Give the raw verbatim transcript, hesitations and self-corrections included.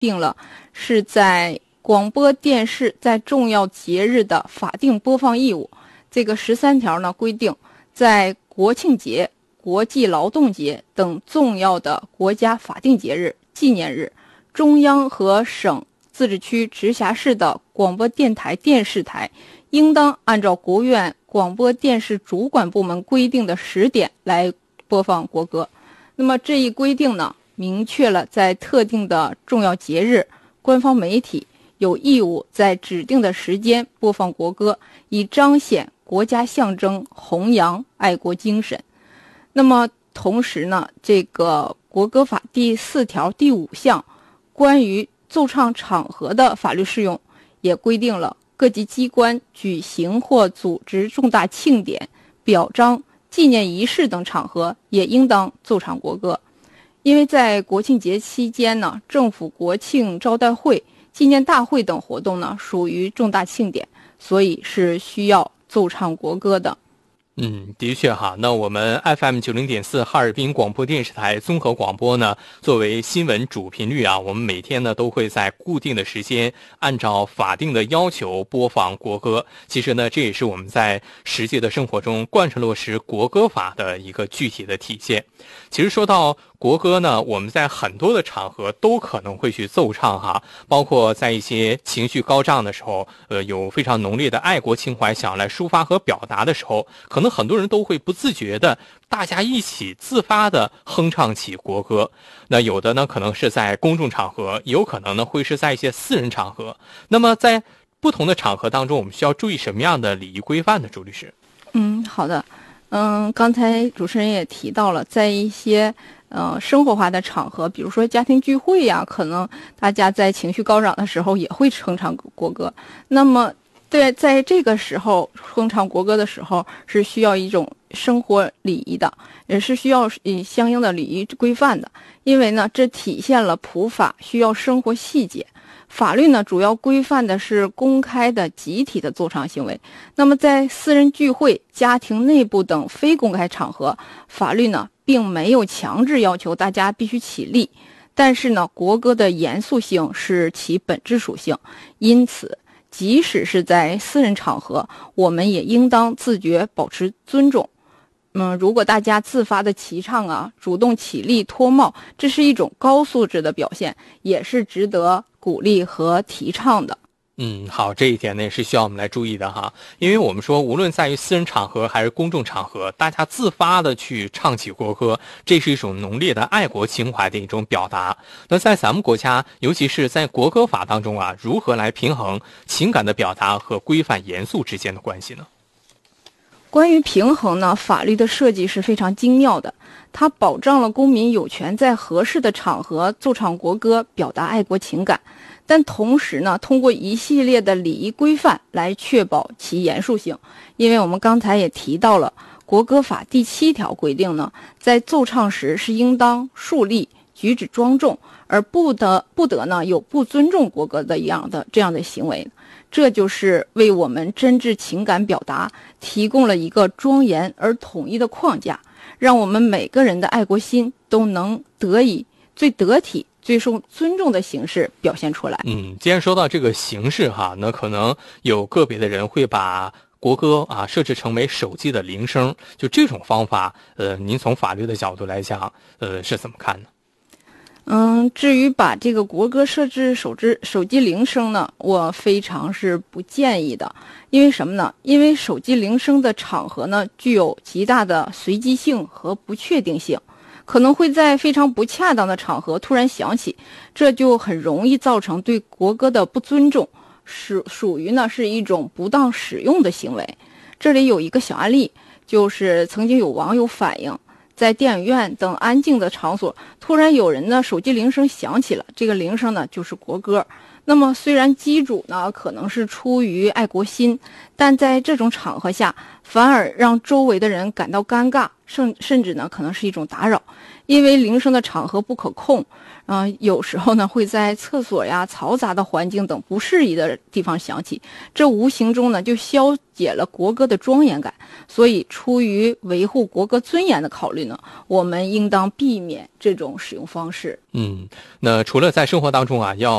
定了是在广播电视在重要节日的法定播放义务。这个十三条呢规定，在国庆节、国际劳动节等重要的国家法定节日、纪念日，中央和省、自治区、直辖市的广播电台、电视台应当按照国务院广播电视主管部门规定的时点来播放国歌。那么这一规定呢，明确了在特定的重要节日，官方媒体有义务在指定的时间播放国歌，以彰显国家象征，弘扬爱国精神。那么同时呢，这个国歌法第四条第五项关于奏唱场合的法律适用，也规定了各级机关举行或组织重大庆典、表彰、纪念仪式等场合，也应当奏唱国歌。因为在国庆节期间呢，政府国庆招待会、纪念大会等活动呢，属于重大庆典，所以是需要奏唱国歌的。 嗯，的确哈。那我们 F M 九十点四 哈尔滨广播电视台综合广播呢，作为新闻主频率啊，我们每天呢都会在固定的时间，按照法定的要求播放国歌。其实呢，这也是我们在实际的生活中贯彻落实国歌法的一个具体的体现。其实说到国歌呢，我们在很多的场合都可能会去奏唱哈，包括在一些情绪高涨的时候，呃，有非常浓烈的爱国情怀想要来抒发和表达的时候，可能很多人都会不自觉的，大家一起自发的哼唱起国歌。那有的呢，可能是在公众场合，也有可能呢会是在一些私人场合。那么在不同的场合当中，我们需要注意什么样的礼仪规范呢？朱律师？ 嗯，好的。嗯，刚才主持人也提到了，在一些呃生活化的场合，比如说家庭聚会呀，可能大家在情绪高涨的时候也会哼唱国歌。那么对，在这个时候哼唱国歌的时候，是需要一种生活礼仪的，也是需要以相应的礼仪规范的。因为呢，这体现了普法需要生活细节。法律呢，主要规范的是公开的集体的奏唱行为。那么在私人聚会、家庭内部等非公开场合，法律呢并没有强制要求大家必须起立，但是呢，国歌的严肃性是其本质属性，因此即使是在私人场合，我们也应当自觉保持尊重。嗯，如果大家自发的齐唱啊，主动起立脱帽，这是一种高素质的表现，也是值得鼓励和提倡的。 嗯，好，这一点呢也是需要我们来注意的哈，因为我们说无论在于私人场合还是公众场合，大家自发的去唱起国歌，这是一种浓烈的爱国情怀的一种表达。那在咱们国家，尤其是在国歌法当中啊，如何来平衡情感的表达和规范严肃之间的关系呢？ 关于平衡呢，法律的设计是非常精妙的，它保障了公民有权在合适的场合奏唱国歌，表达爱国情感，但同时呢，通过一系列的礼仪规范来确保其严肃性。因为我们刚才也提到了，国歌法第七条规定呢，在奏唱时是应当肃立，举止庄重，而不得不得呢有不尊重国歌的一样的这样的行为。这就是为我们真挚情感表达提供了一个庄严而统一的框架，让我们每个人的爱国心都能得以最得体、最受尊重的形式表现出来。 嗯，既然说到这个形式哈，那可能有个别的人会把国歌啊设置成为手机的铃声，就这种方法，呃，您从法律的角度来讲，呃，是怎么看呢？ 嗯，至于把这个国歌设置手机手机铃声呢，我非常是不建议的。因为什么呢？因为手机铃声的场合呢，具有极大的随机性和不确定性，可能会在非常不恰当的场合突然响起，这就很容易造成对国歌的不尊重，属属于呢是一种不当使用的行为。这里有一个小案例，就是曾经有网友反映，在电影院等安静的场所，突然有人呢手机铃声响起了，这个铃声呢就是国歌。那那么虽然机主呢可能是出于爱国心，但在这种场合下反而让周围的人感到尴尬，甚甚至呢可能是一种打扰。因为铃声的场合不可控，嗯、呃，有时候呢会在厕所呀、嘈杂的环境等不适宜的地方响起，这无形中呢就消解了国歌的庄严感。所以出于维护国歌尊严的考虑呢，我们应当避免这种使用方式。 嗯，那除了在生活当中啊，要